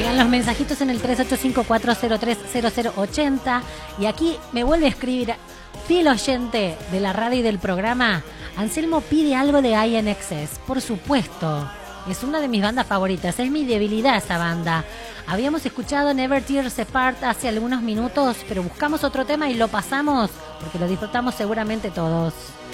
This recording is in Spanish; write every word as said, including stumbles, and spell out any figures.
Llegan los mensajitos en el tres ocho cinco, cuatro cero tres, cero cero ocho cero. Y aquí me vuelve a escribir, fiel oyente de la radio y del programa, Anselmo pide algo de I N X S. Por supuesto, es una de mis bandas favoritas, es mi debilidad esa banda. Habíamos escuchado Never Tears Apart hace algunos minutos, pero buscamos otro tema y lo pasamos porque lo disfrutamos seguramente todos.